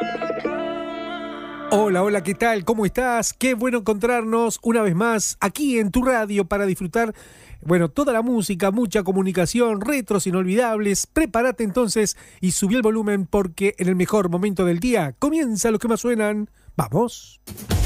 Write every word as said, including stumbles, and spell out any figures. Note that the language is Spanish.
Hola, hola, ¿qué tal? ¿Cómo estás? Qué bueno encontrarnos una vez más aquí en tu radio para disfrutar, bueno, toda la música, mucha comunicación, retros inolvidables. Prepárate entonces y subí el volumen porque en el mejor momento del día comienza lo que más suenan. ¡Vamos!